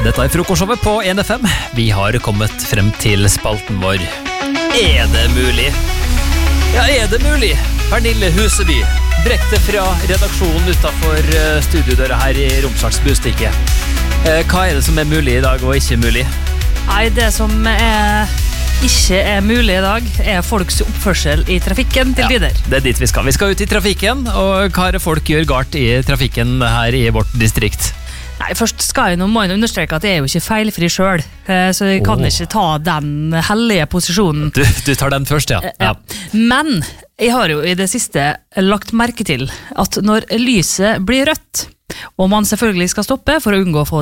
Dette frokostshowet på NFM. Vi har kommet frem til spalten vår. Det mulig? Ja, det mulig? Pernille Huseby, direkte fra redaksjonen utenfor studiodøra her I Romsdals Bustikke. Hva det som mulig I dag og ikke mulig? Nei, det som ikke mulig I dag folks oppførsel I trafikken til tider. Det dit vi skal. Vi skal ut I trafikken, og hva folk gjør galt I trafikken her I vårt distrikt? Nei, først skal jeg må jeg understreke at jeg jo ikke feilfri selv, så jeg kan ikke ta den hellige posisjonen. Du tar den først, ja. Men jeg har jo I det siste lagt merke til at når lyset blir rødt, og man selvfølgelig skal stoppe for å unngå å få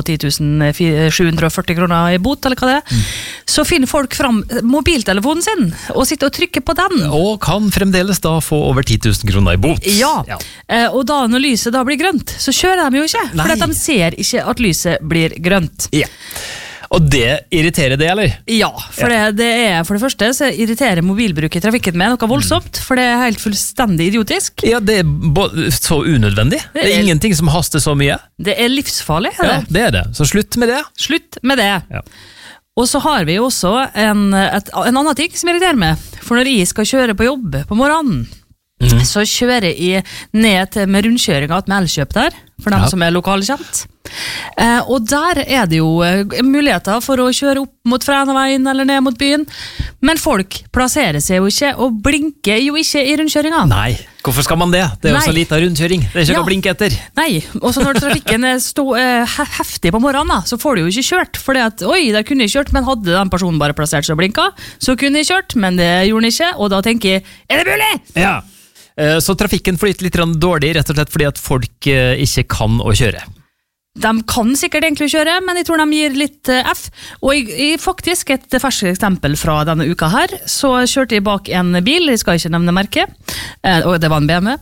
10.740 kroner I bot, eller hva det så finner folk fram mobiltelefonen sin og sitter og trykker på den. Og kan fremdeles da få over 10.000 kroner I bot. Ja. Og da når lyset da blir grønt, så kjører de jo ikke, for at de ser ikke at lyset blir grønt. Ja. Og det irriterer det, eller? Ja, for det for det første så irriterer mobilbruk I trafikken med noe voldsomt, for det helt fullstendig idiotisk. Ja, det så unødvendig. Det ingenting som haster så mye. Det livsfarlig, Ja, det det. Så slutt med det. Slutt med det. Ja. Og så har vi jo også en annen ting som irriterer meg, for når jeg skal kjøre på jobb på morgenen, så kjører jeg ned med rundkjøringa med Elkjøp der, for dem som lokalkjent. Og der det jo muligheter for å kjøre opp mot Frænaveien eller ned mot byen, men folk plasserer seg jo ikke og blinker jo ikke I rundkjøringa. Nei, hvorfor skal man det? Det jo så lite rundkjøring, det ikke å blinke etter. Nei, og så når trafikken heftig på morgenen da, så får du jo ikke kjørt, for oi, der kunne jeg kjørt, men hadde den personen bare plassert seg og blinka, så kunne jeg kjørt, men det gjorde den ikke, og da tenker jeg, det mulig? Ja. Så trafikken flyter litt dårlig, rett og slett fordi at folk ikke kan å kjøre. De kan sikkert egentlig kjøre, men jeg tror de gir litt F. Og faktisk et ferskt eksempel fra denne uka her, så kjørte jeg bak en bil, jeg skal ikke nevne merket, og det var en BMW,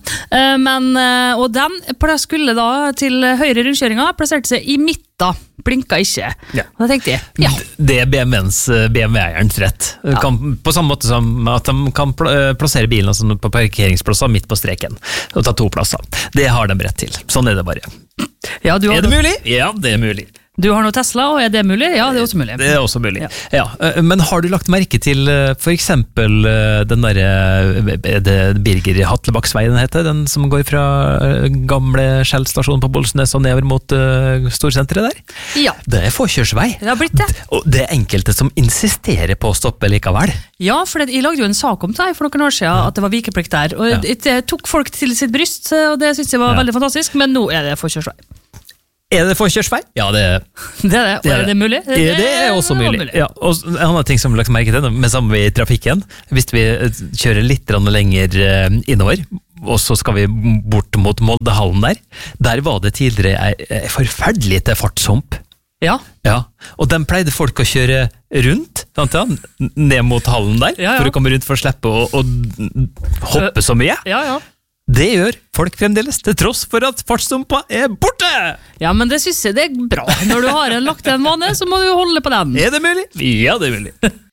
og den skulle da til høyre rundkjøringa, plasserte seg I midten, blinka ikke. Og da tenkte jeg, Det BMW-eierens rett. På samme måte som at de kan plassere bilen altså på parkeringsplasser midt på streken, og ta 2 plasser. Det har de rett til. Sånn det bare. Ja, det mulig? Ja, det mulig. Du har noe Tesla, og det mulig? Ja, det også mulig. Det også mulig. Ja. Men har du lagt merke til for eksempel den der Birger Hatlebaksveien heter, den som går fra gamle Skjell-stasjonen på Bolsnes og nedover mot storsenteret der? Ja. Det forkjørsvei. Det har blitt det. Og det enkelte som insisterer på å stoppe likevel. Ja, for jeg lagde jo en sak om det for noen år siden, at det var vikeplikt der, og det tok folk til sitt bryst, og det synes jeg var veldig fantastisk, men nå det forkjørsvei. Det forkjørsvei? Ja, det det. Og det mulig? Det også mulig. Ja, og en annen ting som vi lagt merke til, med samme I trafikken, hvis vi kjører litt lenger innover, og så skal vi bort mot Moldehallen der var det tidligere forferdelig til fartshump. Ja, og den pleide folk å kjøre rundt, ned mot hallen der, for å komme rundt for å slippe å hoppe så mye. Ja. Det gjør folk fremdeles, til tross for at fartssumpa borte! Ja, men det synes jeg det bra. Når du har lagt en vane, så må du jo holde på den. Det mulig? Ja, det mulig.